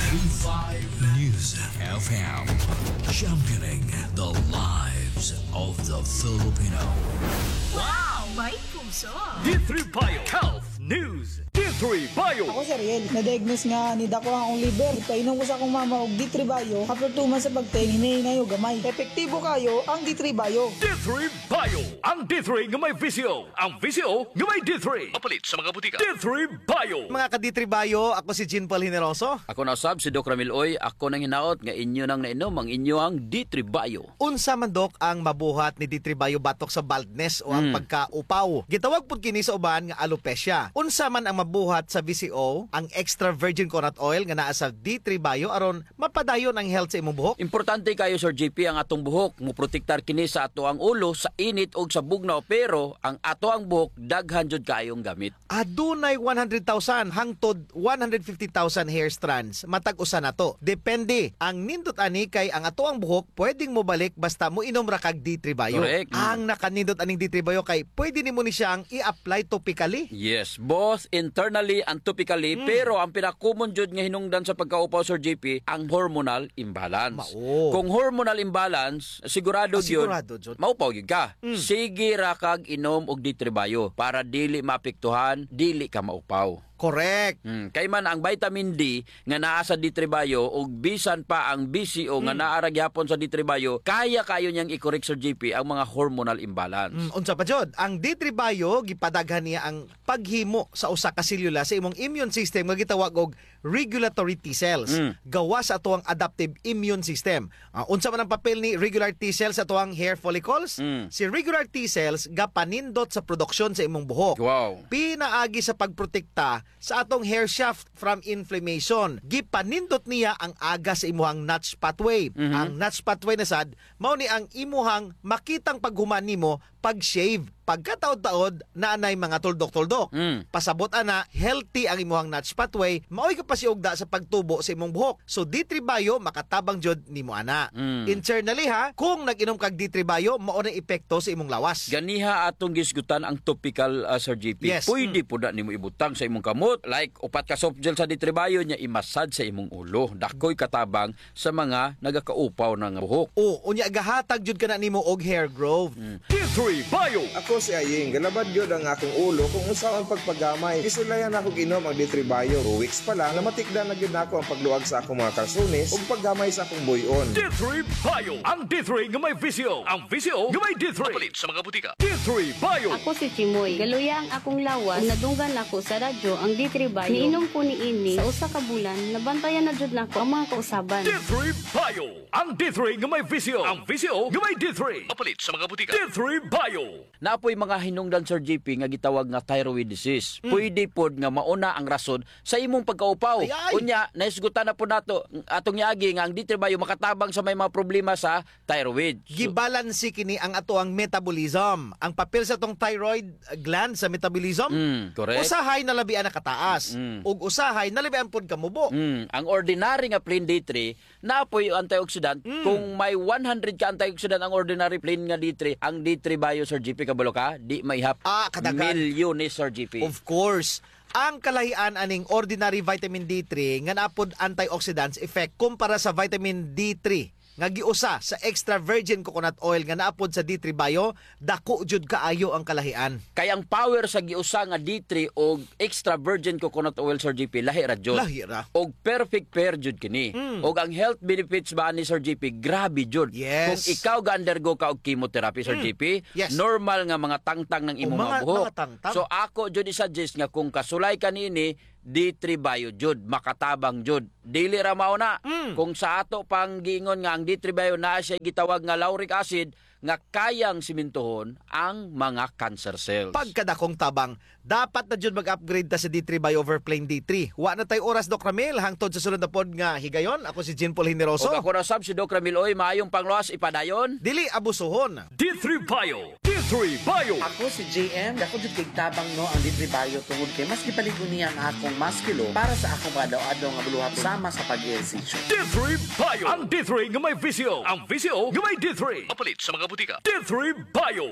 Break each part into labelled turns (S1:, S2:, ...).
S1: 95 News FM. Championing the lives of the Filipino.
S2: Wow! May puso!
S3: D3 Bio Health News. D3 Bio.
S4: Ako si Ariel, na-diagnose nga ni dako ang akong liver. Painom ko sa akong mama og D3 Bio. After 2 months sa pagtingin, hinahinay o gamay. Epektibo kayo ang D3 Bio.
S3: D3 Bio. Ang D3 nga may VCO. Ang VCO nga may D3. Mapalit sa mga butika. D3 Bio.
S5: Mga ka-D3 Bio, ako si Jean Paul Generoso.
S6: Ako na usab si Doc Ramil Oy, ako nang hinaot nga inyo nang nainom ang inyo ang D3 Bio.
S5: Unsa man Dok ang mabuhat ni D3 Bio batok sa baldness o ang pagkaupaw. Gitawag pud kini sa uban nga alopecia. Unsa man ang mabuhat sa VCO, ang extra virgin coconut oil nga naa sa D3 Bio aron mapadayon ang health sa imong buhok.
S6: Importante kayo Sir JP ang atong buhok, muprotektar kini sa ato ang ulo sa init ug sa bugnaw pero ang ato ang buhok daghan jud kaayong gamit.
S5: Adunay 100,000 hangtod 150,000 hair strands. Matag usa na to. Depende. Ang nindot ani kay ang ato ang buhok pwedeng mobalik basta mo inom ra kag D3 Bio.
S6: Correct.
S5: Ang nakanindot aning D3 Bio kay pwede nimo ni siyang i-apply topically.
S6: Yes, both internally and topically pero ang pinaka-common jud nga hinungdan sa pagkaupaw Sir JP ang hormonal imbalance.
S5: Mao.
S6: Kung hormonal imbalance, sigurado yun,
S5: jud.
S6: maupaw gyud ka. Sige ra kag inom og D3 Bio para dili maapektuhan, dili ka maupaw.
S5: Correct.
S6: Kay man ang vitamin D nga naa sa D3 Bio ug bisan pa ang BCO nga naa ra gyapon sa D3 Bio, kaya kayo niyang i-correct Sir JP ang mga hormonal imbalance.
S5: Unsa pa jud? Ang D3 Bio gipadaghan niya ang paghimo sa usa ka selula sa imong immune system nga gitawag og regulatory T cells. Gawa sa atuang adaptive immune system. Unsa man ang papel ni regular T cells sa atuang hair follicles? Si regular T cells gapanindot sa produksyon sa imong buhok.
S6: Wow.
S5: Pinaagi sa pagprotekta sa atong hair shaft from inflammation. Gipanindot niya ang aga sa imuhang notch pathway. Ang notch pathway na sad mao ni ang imuhang makitang paghuman nimo pag-shave. Pagkataod-taod na anay mga tuldok-tuldok. Pasabot ana healthy ang imuhang notch pathway, maoy ka pa siugda sa pagtubo sa imong buhok. So D3 Bio makatabang jud nimo ana. Internally ha, kung nag-inom kag D3 Bio, mao na epekto sa imong lawas.
S6: Ganiha atong gisgutan ang topical Sir JP.
S5: Yes.
S6: Pwede po na nimo ibutang sa imong kamot. Like upat ka soft gel sa D3 Bio nya imasad sa imong ulo. Dakoy katabang sa mga nagakaupaw ng buhok.
S5: O, unya gahatag jud kana nimo og hair growth.
S3: D3 Bio.
S7: Ako si Aying, galabad yun ang akong ulo kung usaw ang pagpagamay. Isulayan ako ginom ang D3 Bio. 2 weeks pa lang, namatikdan na yun ako ang pagluag sa akong mga kalsones ug paggamay sa akong buyon.
S3: D3 Bio. Ang D3 nga may VCO. Ang VCO nga may D3. Mapalit sa mga butika. D3 Bio.
S8: Ako si Chimoy. Galuya ang akong lawas. Nadunggan ako sa radyo ang D3 Bio. Niinom ko ni ini sa usa ka bulan. Nabantayan na jud nako ang mga kausaban.
S3: D3 Bio. Ang D3 nga may VCO. Ang VCO nga may D3. Mapalit sa mga butika. D3 Bio.
S6: Napoy mga hinungdan Sir JP nga gitawag nga thyroid disease. Pwede pod nga mauna ang rason sa imong pagkaupaw.
S5: Ay.
S6: Unya, naisgutan na po nato atong iagi nga ang D3 Bio makatabang sa may mga problema sa thyroid.
S5: Gibalansi kini ang atoang metabolism. Ang papel sa tong thyroid gland sa metabolism,
S6: correct.
S5: usahay na labian na kataas. Ug usahay na labian pod kamubo.
S6: Ang ordinary nga plain D3 napoy antioxidant. Kung may 100 ka antioxidant ang ordinary plain nga D3, ang D3 Bio Sir JP kabalo ka, di maihap
S5: Kadagan.
S6: milyon ni Sir JP.
S5: Of course. Ang kalahian aning ordinary vitamin D3 nga naapod antioxidants effect kumpara sa vitamin D3 nga giusa sa extra virgin coconut oil nga naapod sa D3 Bio, dako jud kaayo ang kalahian.
S6: Kay ang power sa giusa nga D3 og extra virgin coconut oil Sir JP lahi ra jud.
S5: Lahi ra.
S6: Og perfect pair jud kini. Og ang health benefits ba ni Sir JP grabe jud.
S5: Yes.
S6: Kung ikaw ga-undergo ka og chemotherapy Sir JP,
S5: Yes.
S6: normal nga mga tangtang ng imong mga buhok.
S5: mga tangtang.
S6: So ako jud i-suggest nga kung kasulay ka niini D3 Bio jud makatabang jud. Dili ra mao na. Kung sa ato pang giingon nga ang D3 Bio naa siya gitawag nga lauric acid nga kayang simintohon ang mga cancer cells.
S5: Pagkadakong tabang, dapat na jud mag-upgrade ta sa D3 Bio over plain D3. Wa na tay oras Doc Ramil hangtod sa sulod na pod nga higayon. Ako si Jean Paul Generoso.
S6: Og ako na sab si Doc Ramil Oy, maayong pangluwas ipadayon.
S5: Dili abusuhon.
S3: D3 Bio. D3 Bio.
S9: Ako si JM, ako jud kay tabang no ang D3 Bio tungod kay mas gipaligo niya ang akong maskilo para sa akong adaw-adaw nga buluhat sama sa pag-ehersisyo.
S3: D3 Bio. Ang D3 nga may VCO. Ang VCO nga may D3. Mapalit sa mga butika. D3 Bio. D3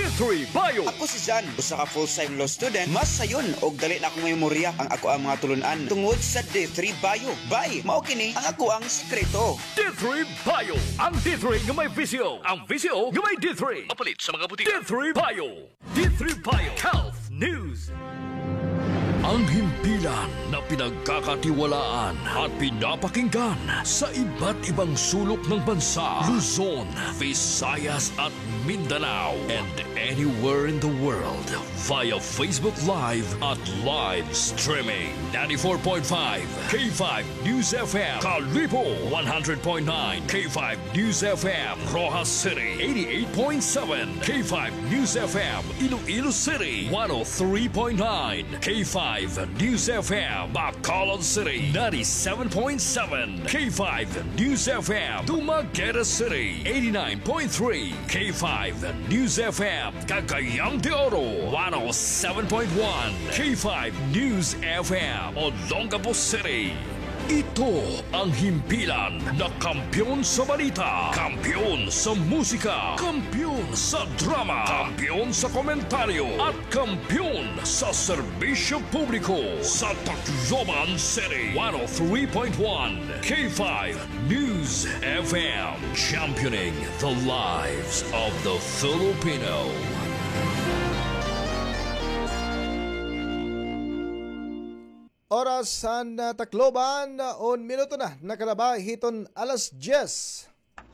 S3: D3 Bio.
S10: Ako si Jan, usa ka full-time law student. Mas sayon og dali na akong memorya ang ako ang mga tulunan tungod sa D3 Bio. Bye, mao kini ang ako ang sikreto.
S3: D3 Bio. Ang D3 nga may visyo. Ang visyo nga may D3. Mapalit sa mga butika. D3 Bio. D3 Bio. Health News.
S1: Ang himpilan na pinagkakatiwalaan at pinapakinggan sa iba't ibang sulok ng bansa, Luzon, Visayas at Mindanao, and anywhere in the world via Facebook Live at live streaming. 94.5 K5 News FM, Kalibo 100.9 K5 News FM, Rojas City 88.7 K5 News FM, Iloilo City 103.9 K5 News FM, Bacolod City 97.7 K5 News FM, Dumaguete City 89.3 K5 News FM, Cagayan de Oro 107.1 K5 News FM, Olongapo City. Ito ang himpilan na kampiyon sa balita, kampiyon sa musika, kampiyon sa drama, kampiyon sa komentaryo, at kampiyon sa serbisyo publiko sa Tacloban City. 103.1 K5 News FM, championing the lives of the Filipino.
S5: Oras sa Tacloban, on minuto na nakalabay hiton alas 10.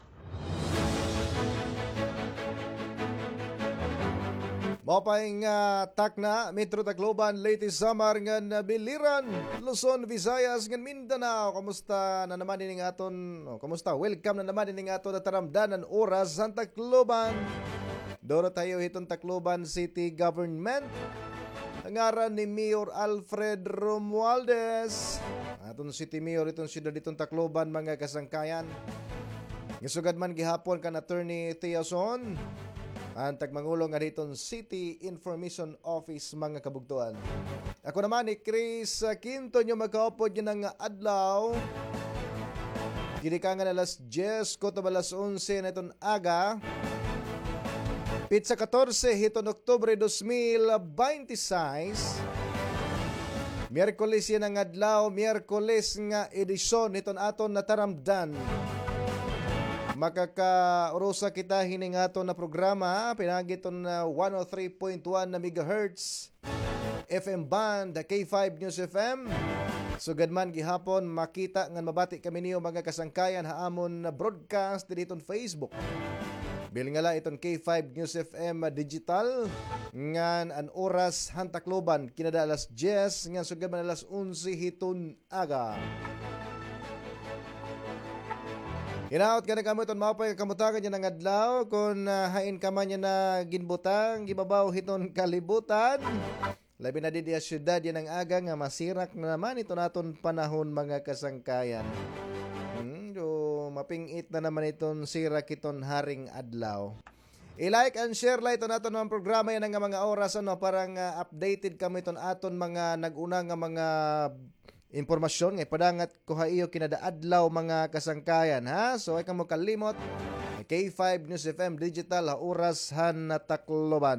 S5: Mapay nga takna Metro Tacloban latest summer nga nabiliran Luzon, Visayas nga Mindanao. Kamusta na naman ining aton? Kamusta? Welcome na naman ining aton na taramdanan oras sa Tacloban. Doro tayo hiton Tacloban City Government. Ang ngaran ni Mayor Alfred Romualdez. Atong City Mayor itong siyudad itong Tacloban mga kasangkayan. Gisugad man gihapon kan Attorney Tiason. Ang tagmangulong nga ditong City Information Office mga kabugtuan. Ako naman ni Chris Quinto nyo magkaupod yun ng adlaw. Gini ka nga na alas 10 ko to alas 11 na itong aga. Pizza 14 hiton Oktubre 2026. Miyerkules yan ang adlaw, Miyerkules nga edisyon niton aton nataramdan. Makakaurusa kita hining aton na programa pinagiton na 103.1 na megahertz FM band K5 News FM. Sugad man gihapon makita nga mabati kami niyo mga kasangkayan haamon na broadcast dito Facebook. Bilingala iton K5 News FM digital ngan an oras han Tacloban kinada alas 10 ngan sugad man alas 11 hiton aga. Inaot ka na kamo iton mapay kamutagan niya ng adlaw kung hain ka man niya na ginbutang gibabaw hiton kalibutan. Labi na di syudad yan ang aga nga masirak na naman ito naton panahon mga kasangkayan. Mapingit na naman itong sirak iton haring adlaw. I-like and share lang ito naton mga programa yan nga mga oras parang updated kami iton aton mga nag-una nga mga impormasyon nga padangat ko haiyo kinada adlaw mga kasangkayan ha. So ay kamo kalimot K5 News FM digital ha oras han na Tacloban.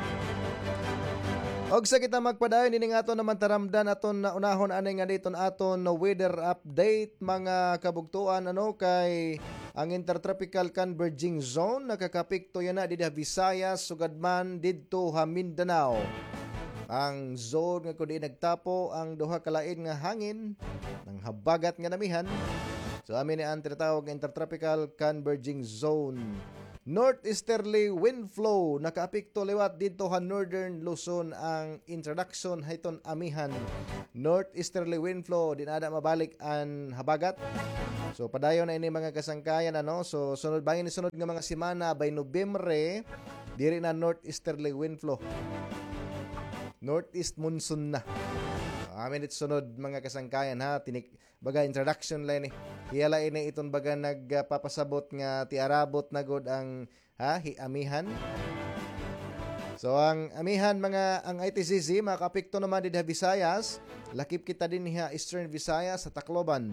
S5: Og sa kita magpadayon ining aton naman taramdan aton na unahon ani nga diton aton no weather update mga kabugtuan kay ang intertropical converging zone nakakapikto yan na didha Visayas sugad man didto ha Mindanao. Ang zone nga kundi nagtapo ang duha kalain nga hangin ng habagat nga namihan. So amin ni ang tinatawag intertropical converging zone. Northeasterly wind flow nakaapekto liwat dito ha Northern Luzon ang introduction hayton amihan. Northeasterly wind flow dinada mabalik ang habagat. So padayon na ini mga kasangkayan so sunod bangin ni sunod nga mga semana by Nobyembre diri na northeasterly wind flow. Northeast monsoon na. Amin it sunod mga kasangkayan ha baga introduction line hiyala ini iton baga nagpapasabot nga tiarabot na god ang amihan. So ang amihan mga ang ITCC makapikto naman didha Visayas, lakip kita din ha Eastern Visayas sa Tacloban.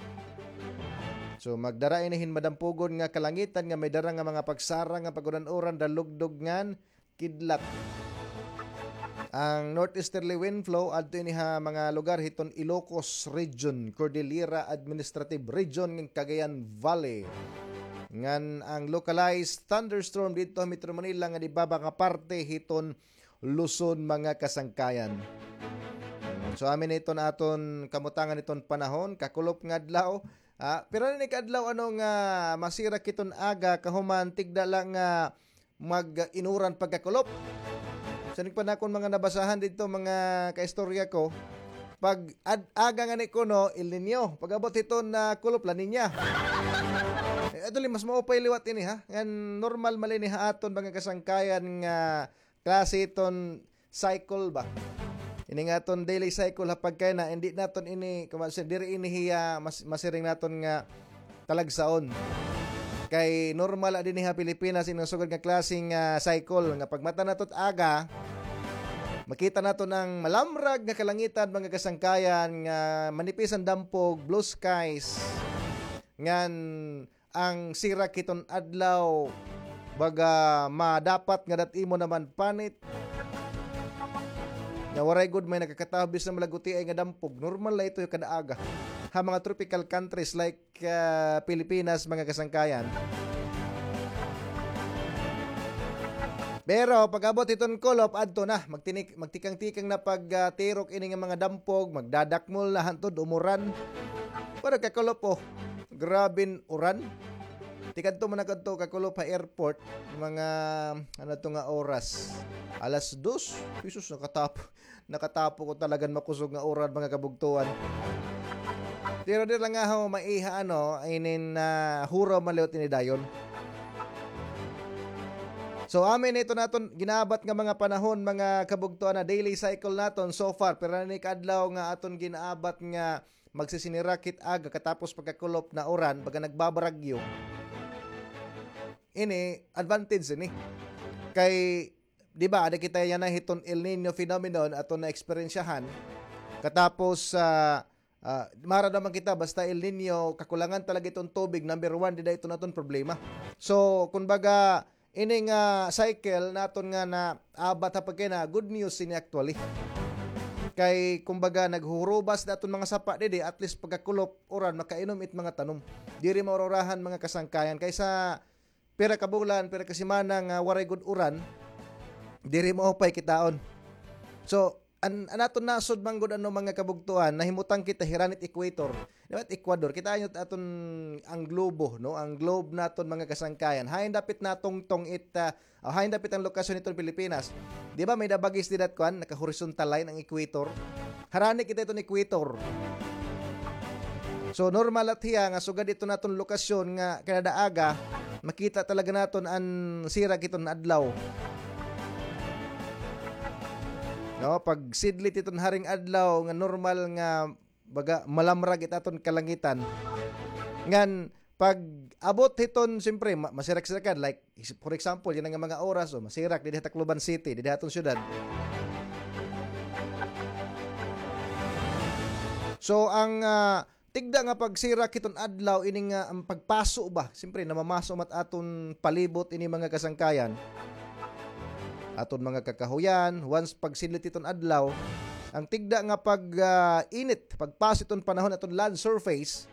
S5: So magdara inahin madampugon nga kalangitan nga may dara nga mga pagsara nga paguran-uran dalugdog ngan
S11: kidlat. Ang northeasterly wind flow adto ini ha mga lugar hiton Ilocos Region, Cordillera Administrative Region ng Cagayan Valley. Ngan ang localized thunderstorm dito Metro Manila nga dibaba nga parte hiton Luzon mga kasangkayan. So amin iton aton kamutangan iton panahon kakulop nga adlaw. Pero ni kadlaw ano nga masira kiton aga kahuman tigda lang nga mag-inuran pagkakulop. So nagpanakon mga nabasahan dito mga kaistorya ko. Pag aga nga ni kuno El Nino, pag abot ito na kulop La Niña. Aduli mas maupay liwat ini ha. Ngan normal malini ha aton mga kasangkayan nga klase iton cycle ba. Ini nga aton daily cycle ha pagkay na hindi naton ini kumasin diri ini hiya masiring naton nga talagsaon. Kay normal din ha Pilipinas inusugod nga klaseng cycle nga pagmata natot aga makita nato ng malamrag nga kalangitan mga kasangkayan nga manipis ang dampog, blue skies. Ngan ang sira kiton adlaw baga madapat nga datimo naman panit. Nga waray good may nakakatabis na malaguti ay nga dampog. Normal la ito yung kada aga. Ha mga tropical countries like Pilipinas mga kasangkayan. Pero pag abot iton kolop adto na magtikang-tikang na pagtirok ini nga mga dampog, magdadakmol na hantod umuran. Para ka kolop oh. Grabin uran. Tikadto man kadto ka kolop ha airport mga ano to nga oras. Alas 2. Pisos nakatapo ko talagang makusog nga uran mga kabugtuan. Pero di lang nga ho maiha ano inin huro maliot ini dayon. So amin ito naton ginabat nga mga panahon mga kabugtuan na daily cycle naton so far pero ni kadlaw nga aton ginabat nga magsisinirakit aga katapos pagkakulop na uran baga nagbabaragyo. Ini advantage ini. Kay di ba ada kita yan na hiton El Nino phenomenon aton na eksperyensyahan katapos mara naman kita basta El Nino kakulangan talaga itong tubig number 1 di da ito naton problema. So kumbaga ini nga cycle naton nga na abat ha pagkina good news ini actually. Kay kumbaga naghurubas naton mga sapa didi at least pagkakulop oran makainom it mga tanom. Diri maurahan mga kasangkayan kaysa pera kabulan pera kasimana nga waray good uran diri mo pay kitaon. So anaton nasod manggod ano mga kabugtuan nahimutang kita hiranit equator dapat Ecuador kita ayot aton ang globo no ang globe naton mga kasangkayan hain dapit natong hain dapit ang lokasyon nitong Pilipinas di ba may dabagis di dat kwan naka horizontal line ang equator harani kita iton equator. So normal at hiya nga sugad ito naton lokasyon nga kada aga makita talaga naton ang sira kiton adlaw. No, pag sidlit iton haring adlaw nga normal nga baga malamrag itaton kalangitan. Ngan pag abot hiton siyempre masirak-sirakan like for example yan nga mga oras masirak didi Tacloban City didi aton syudad. So ang tigda nga pagsira kiton adlaw ini nga ang pagpaso ba siyempre namamaso mat aton palibot ini mga kasangkayan. Aton mga kakahuyan once pag sidlit iton adlaw ang tigda nga pag init pagpaso iton panahon aton land surface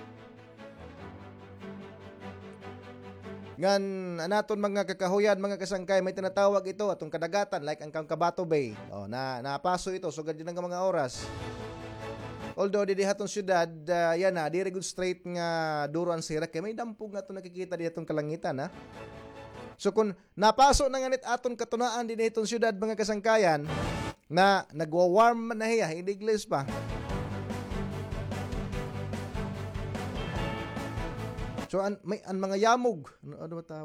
S11: ngan anaton mga kakahuyan mga kasangkay may tinatawag ito atong kadagatan like ang Cabato Bay na napaso ito sugad din nga mga oras. Although di hatong syudad yan na di good straight nga duro ang sira kay may dampog nga aton nakikita di atong kalangitan ha. So kung napasok na nganit aton katunaan din itong syudad mga kasangkayan na nagwa-warm na hiya, hindi glass pa. So may mga yamog, ano ba